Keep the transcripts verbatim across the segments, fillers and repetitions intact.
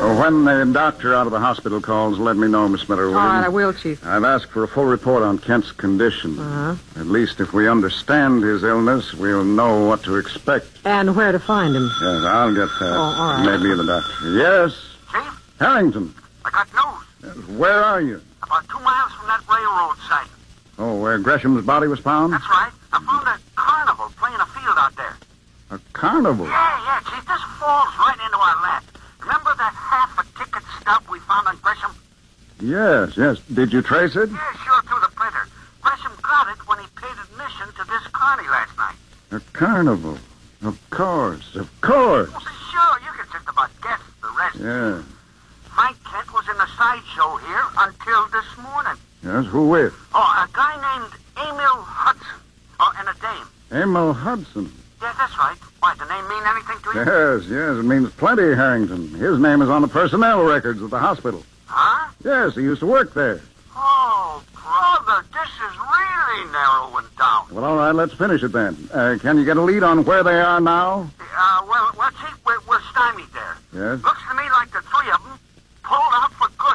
Well, when the doctor out of the hospital calls, let me know, Miss Miller. All right, I will, Chief. I've asked for a full report on Kent's condition. Uh-huh. At least if we understand his illness, we'll know what to expect. And where to find him. Yes, I'll get that. Oh, all right. Maybe the doctor. Yes? Chief, Harrington. I got news. Yes, where are you? About two miles from that railroad site. Oh, where Gresham's body was found? That's right. I found a carnival playing a field out there. A carnival? Yeah, yeah, Chief. This falls right into our lap. Remember that half a ticket stub we found on Gresham? Yes, yes. Did you trace it? Yeah, sure, through the printer. Gresham got it when he paid admission to this carny last night. A carnival. Of course, of course. Well, sure, you can just about guess the rest. Yeah. Frank Kent was in the sideshow here until this morning. Yes, who with? Oh, a guy named Emil Hudson. Oh, and a dame. Emil Hudson. Yeah, that's right. Why, does the name mean anything to you? Yes, yes, it means plenty, Harrington. His name is on the personnel records of the hospital. Huh? Yes, he used to work there. Oh, brother, this is really narrowing down. Well, all right, let's finish it then. Uh, can you get a lead on where they are now? Uh, well, well, Chief, we're, we're stymied there. Yes? Looks to me like the three of them pulled out for good.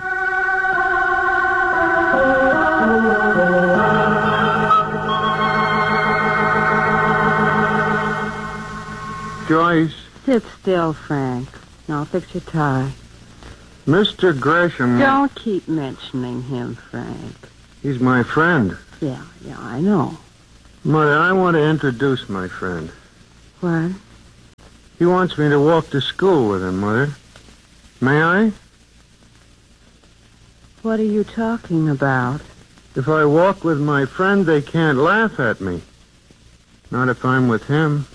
Joyce, Sit still, Frank. Now fix your tie. Mister Gresham... Don't keep mentioning him, Frank. He's my friend. Yeah, yeah, I know. Mother, I want to introduce my friend. What? He wants me to walk to school with him, Mother. May I? What are you talking about? If I walk with my friend, they can't laugh at me. Not if I'm with him.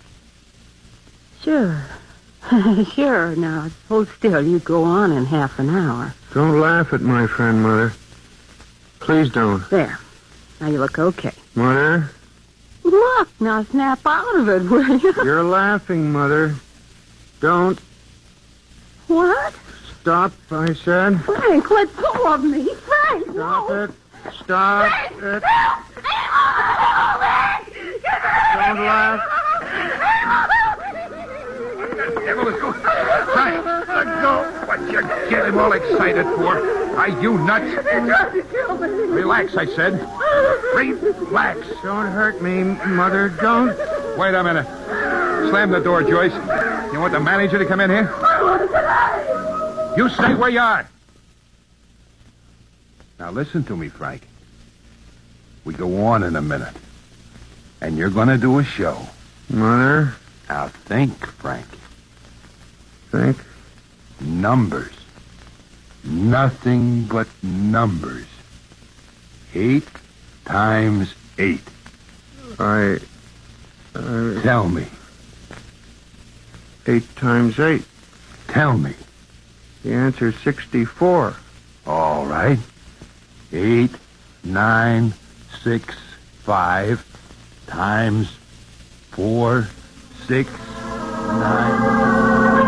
Sure. Sure. Now, hold still. You go on in half an hour. Don't laugh at my friend, Mother. Please don't. There. Now you look okay. Mother? Look, now snap out of it, will you? You're laughing, Mother. Don't. What? Stop, I said. Frank, let go of me. Frank, Stop no. it. Stop Frank, it. help! Help! Don't laugh. Devil is going. Frank, let go. What you get him all excited for? Are you nuts? Relax, I said. Relax. Don't hurt me, Mother. Don't. Wait a minute. Slam the door, Joyce. You want the manager to come in here? You stay where you are. Now listen to me, Frank. We go on in a minute. And you're going to do a show. Mother? Now think, Frank. Think? Numbers. Nothing but numbers. Eight times eight. I... I... Tell me. Eight times eight. Tell me. The answer's sixty-four. All right. Eight, nine, six, five, times four, six, nine...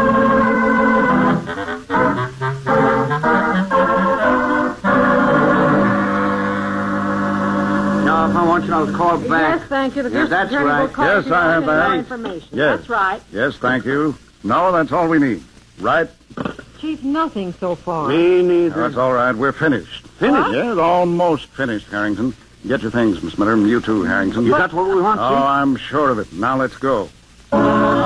Now, if I want you to, I'll call back. Yes, thank you. The Yes, district that's attorney will right. call Yes, you I and have get more that. information. Yes. That's right. Yes, thank you. No, that's all we need. Right? Chief, nothing so far. Me neither. That's all right. We're finished. Finished? Yes, almost finished, Harrington. Get your things, Miss Miller, and you too, Harrington. You got what we want, Oh, Chief? I'm sure of it. Now let's go.